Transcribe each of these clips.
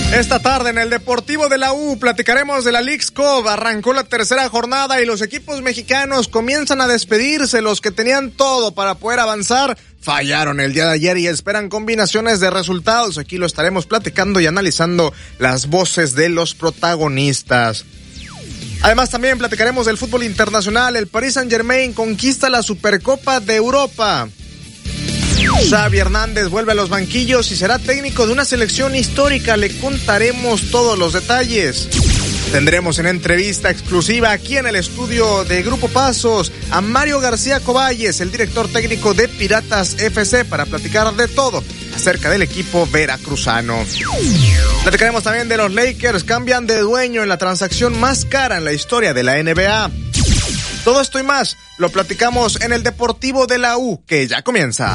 Esta tarde en el Deportivo de la U platicaremos de la Leagues Cup. Arrancó la tercera jornada y los equipos mexicanos comienzan a despedirse. Los que tenían todo para poder avanzar fallaron el día de ayer y esperan combinaciones de resultados. Aquí lo estaremos platicando y analizando las voces de los protagonistas. Además también platicaremos del fútbol internacional. El Paris Saint-Germain conquista la Supercopa de Europa. Xavi Hernández vuelve a los banquillos y será técnico de una selección histórica. Le contaremos todos los detalles. Tendremos en entrevista exclusiva aquí en el estudio de Grupo Pasos a Mario García Coballes, el director técnico de Piratas FC, para platicar de todo acerca del equipo veracruzano. Platicaremos también de los Lakers. Cambian de dueño en la transacción más cara en la historia de la NBA. Todo esto y más lo platicamos en el Deportivo de la U, que ya comienza.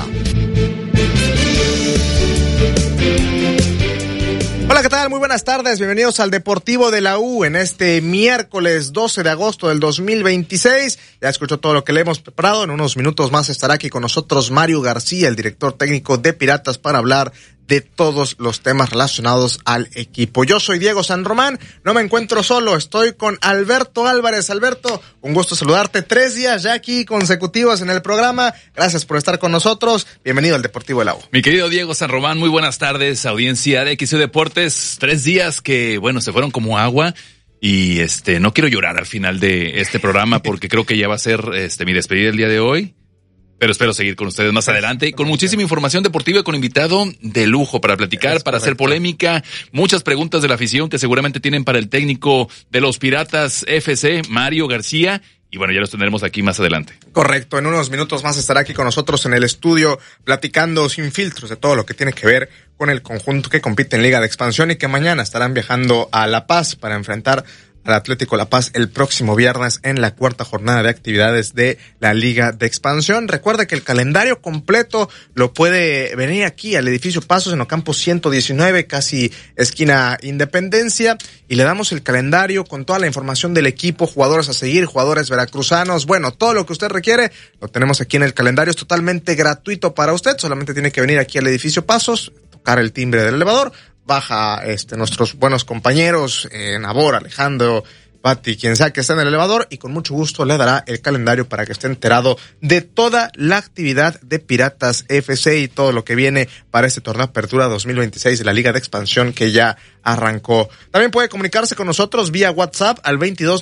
Hola, ¿qué tal? Muy buenas tardes, bienvenidos al Deportivo de la U en este miércoles 12 de agosto del 2026. Ya escuchó todo lo que le hemos preparado. En unos minutos más estará aquí con nosotros Mario García, el director técnico de Piratas, para hablar de todos los temas relacionados al equipo. Yo soy Diego San Román, no me encuentro solo, estoy con Alberto Álvarez. Alberto, un gusto saludarte, 3 días ya aquí consecutivos en el programa, gracias por estar con nosotros, bienvenido al Deportivo de la U. Mi querido Diego San Román, muy buenas tardes, audiencia de XU Deportes. 3 días que, bueno, se fueron como agua. Y no quiero llorar al final de este programa porque creo que ya va a ser mi despedida el día de hoy. Pero espero seguir con ustedes más adelante, con muchísima información deportiva y con invitado de lujo para platicar, para hacer polémica, muchas preguntas de la afición que seguramente tienen para el técnico de los Piratas FC, Mario García, y bueno, ya los tendremos aquí más adelante. Correcto, en unos minutos más estará aquí con nosotros en el estudio platicando sin filtros de todo lo que tiene que ver con el conjunto que compite en Liga de Expansión y que mañana estarán viajando a La Paz para enfrentar al Atlético La Paz el próximo viernes en la 4ª jornada de actividades de la Liga de Expansión. Recuerda que el calendario completo lo puede venir aquí al edificio Pasos en Ocampo 119, casi esquina Independencia, y le damos el calendario con toda la información del equipo, jugadores a seguir, jugadores veracruzanos, bueno, todo lo que usted requiere lo tenemos aquí en el calendario, es totalmente gratuito para usted, solamente tiene que venir aquí al edificio Pasos, tocar el timbre del elevador, baja nuestros buenos compañeros, Nabor, Alejandro, Pati, quien sea que esté en el elevador, y con mucho gusto le dará el calendario para que esté enterado de toda la actividad de Piratas FC y todo lo que viene para este torneo Apertura 2026 de la Liga de Expansión que ya arrancó. También puede comunicarse con nosotros vía WhatsApp al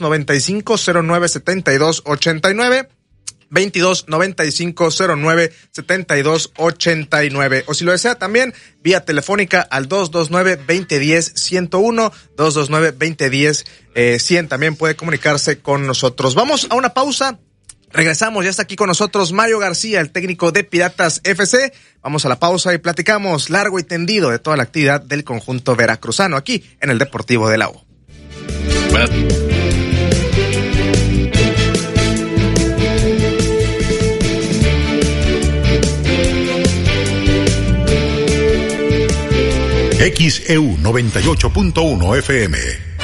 2295-097289. 2295-097289, o si lo desea también vía telefónica al 229-2010-101, 229-2010-100, también puede comunicarse con nosotros. Vamos a una pausa, regresamos, ya está aquí con nosotros Mario García, el técnico de Piratas FC. Vamos a la pausa y platicamos largo y tendido de toda la actividad del conjunto veracruzano aquí en el Deportivo de la U. XEU 98.1 FM.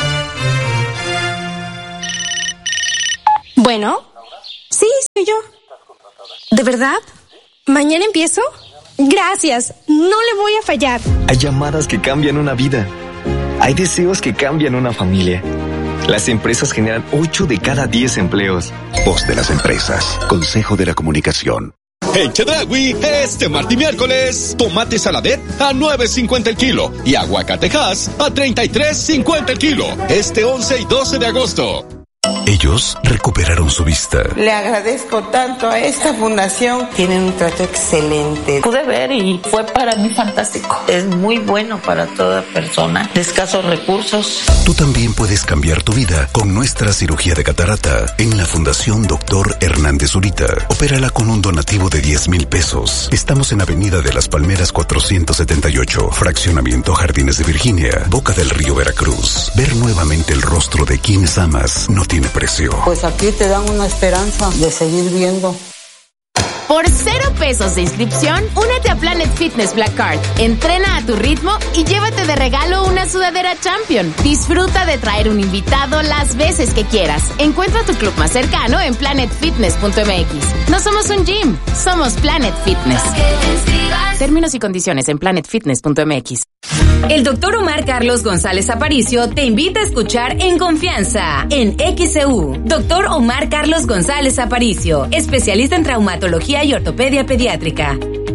Bueno, sí, soy yo. ¿De verdad? ¿Mañana empiezo? Gracias, no le voy a fallar. Hay llamadas que cambian una vida. Hay deseos que cambian una familia. Las empresas generan 8 de cada 10 empleos. Voz de las empresas. Consejo de la Comunicación. En Chedraui, este martes y miércoles, tomate saladet a $9.50 el kilo y aguacatejas a $33.50 el kilo. Este 11 y 12 de agosto. Ellos recuperaron su vista. Le agradezco tanto a esta fundación. Tienen un trato excelente. Pude ver y fue para mí fantástico. Es muy bueno para toda persona de escasos recursos. Tú también puedes cambiar tu vida con nuestra cirugía de catarata en la Fundación Dr. Hernández Zurita. Opérala con un donativo de 10,000 pesos. Estamos en Avenida de las Palmeras 478, Fraccionamiento Jardines de Virginia, Boca del Río, Veracruz. Ver nuevamente el rostro de quienes amas no tiene precio. Pues aquí te dan una esperanza de seguir viendo. Por 0 pesos de inscripción, únete a Planet Fitness Black Card. Entrena a tu ritmo y llévate de regalo una sudadera Champion. Disfruta de traer un invitado las veces que quieras. Encuentra tu club más cercano en planetfitness.mx. No somos un gym, somos Planet Fitness. Términos y condiciones en planetfitness.mx. El doctor Omar Carlos González Aparicio te invita a escuchar En Confianza, en XEU. Doctor Omar Carlos González Aparicio, especialista en traumatología y ortopedia pediátrica.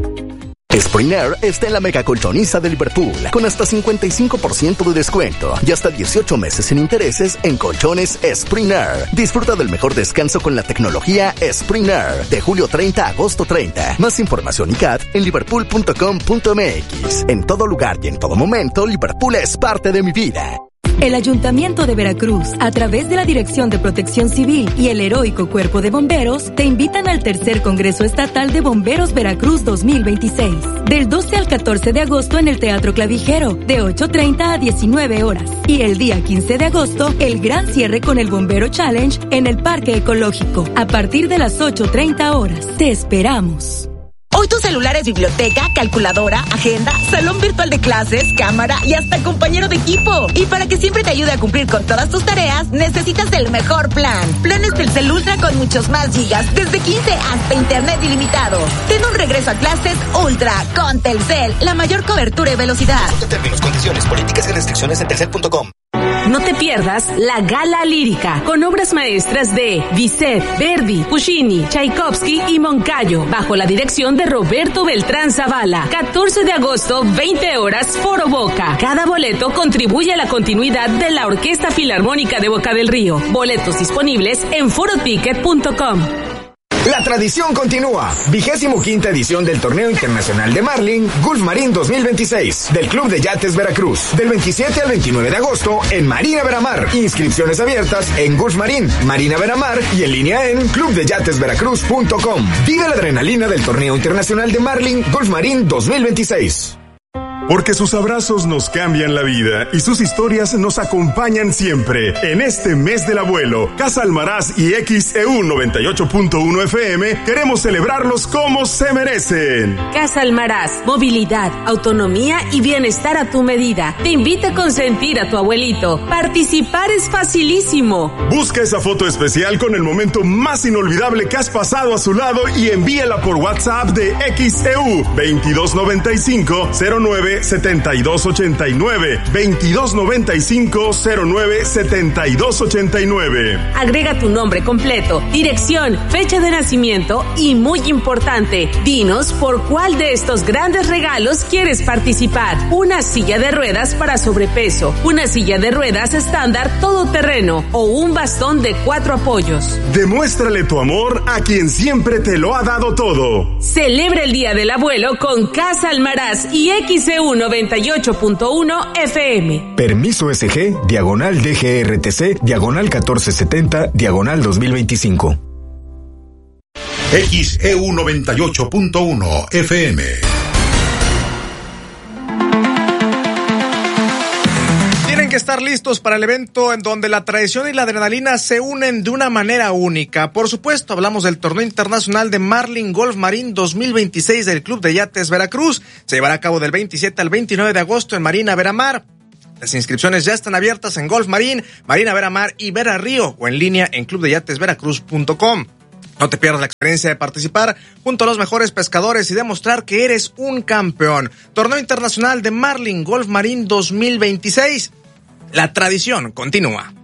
Spring Air está en la mega colchoniza de Liverpool, con hasta 55% de descuento y hasta 18 meses sin intereses en colchones Spring Air. Disfruta del mejor descanso con la tecnología Spring Air, de julio 30 a agosto 30. Más información y CAT en liverpool.com.mx. En todo lugar y en todo momento, Liverpool es parte de mi vida. El Ayuntamiento de Veracruz, a través de la Dirección de Protección Civil y el Heroico Cuerpo de Bomberos, te invitan al tercer Congreso Estatal de Bomberos Veracruz 2026, del 12 al 14 de agosto en el Teatro Clavijero, de 8:30 a 19 horas. Y el día 15 de agosto, el gran cierre con el Bombero Challenge en el Parque Ecológico, a partir de las 8:30 horas. Te esperamos. Hoy tu celular es biblioteca, calculadora, agenda, salón virtual de clases, cámara y hasta compañero de equipo. Y para que siempre te ayude a cumplir con todas tus tareas, necesitas el mejor plan. Planes Telcel Ultra con muchos más gigas, desde 15 hasta internet ilimitado. Ten un regreso a clases Ultra con Telcel, la mayor cobertura y velocidad. Consulta términos, condiciones, políticas y restricciones en telcel.com. No te pierdas la Gala Lírica, con obras maestras de Bizet, Verdi, Puccini, Tchaikovsky y Moncayo, bajo la dirección de Roberto Beltrán Zavala. 14 de agosto, 20 horas, Foro Boca. Cada boleto contribuye a la continuidad de la Orquesta Filarmónica de Boca del Río. Boletos disponibles en foroticket.com. La tradición continúa. 25ª edición del Torneo Internacional de Marlin Gulf Marín 2026 del Club de Yates Veracruz, del 27 al 29 de agosto en Marina Veramar. Inscripciones abiertas en Gulf Marín, Marina Veramar y en línea en clubdeyatesveracruz.com. Vive la adrenalina del Torneo Internacional de Marlin Gulf Marín 2026. Porque sus abrazos nos cambian la vida y sus historias nos acompañan siempre. En este mes del abuelo, Casa Almaraz y XEU 98.1 FM queremos celebrarlos como se merecen. Casa Almaraz, movilidad, autonomía y bienestar a tu medida. Te invita a consentir a tu abuelito. Participar es facilísimo. Busca esa foto especial con el momento más inolvidable que has pasado a su lado y envíala por WhatsApp de XEU 2295 09 7289 2295 09 7289. Agrega tu nombre completo, dirección, fecha de nacimiento y, muy importante, dinos por cuál de estos grandes regalos quieres participar. Una silla de ruedas para sobrepeso, una silla de ruedas estándar todoterreno o un bastón de 4 apoyos. Demuéstrale tu amor a quien siempre te lo ha dado todo. Celebra el Día del Abuelo con Casa Almaraz y XEU 98.1 FM. Permiso SG, diagonal DGRTC, diagonal 1470, diagonal 2025. XEU 98.1 FM. Tienen que estar listos para el evento en donde la tradición y la adrenalina se unen de una manera única. Por supuesto, hablamos del Torneo Internacional de Marlin Golf Marín 2026 del Club de Yates Veracruz. Se llevará a cabo del 27 al 29 de agosto en Marina Veramar. Las inscripciones ya están abiertas en Golf Marín, Marina Veramar y Vera Río o en línea en clubdeyatesveracruz.com. No te pierdas la experiencia de participar junto a los mejores pescadores y demostrar que eres un campeón. Torneo Internacional de Marlin Golf Marín 2026. La tradición continúa.